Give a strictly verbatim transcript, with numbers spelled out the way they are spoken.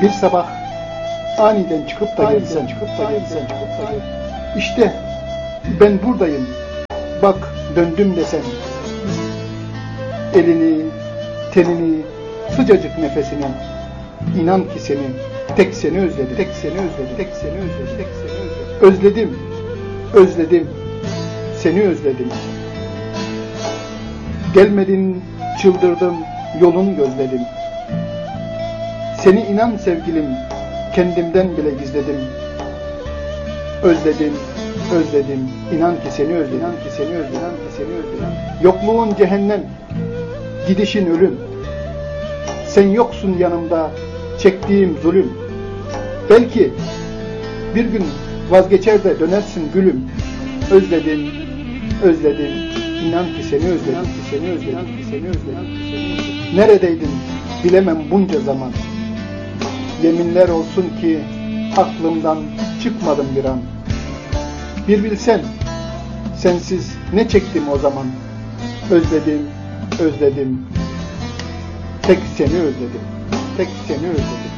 Bir sabah aniden çıkıp da gelsen, çıkıp da gelsen, çıkıp da gelsen. İşte ben buradayım, bak döndüm desen. Elini, tenini, sıcacık nefesini, inan ki seni, tek seni özledim, tek seni özledim, tek seni özledim, tek seni özledim. Özledim, özledim, seni özledim. Gelmedin, çıldırdım, yolunu gözledim. Seni inan sevgilim, kendimden bile gizledim. Özledim, özledim, inan ki seni özledim, inan ki seni özledim, inan ki seni özledim. Yokluğun cehennem, gidişin ölüm. Sen yoksun yanımda, çektiğim zulüm. Belki bir gün vazgeçer de dönersin gülüm. Özledim, özledim, inan ki seni özledim, inan ki seni özledim, inan ki seni özledim, inan ki seni özledim. Neredeydin bilemem bunca zaman. Yeminler olsun ki aklımdan çıkmadım bir an. Bir bilsen, sensiz ne çektim o zaman. Özledim, özledim, tek seni özledim, tek seni özledim.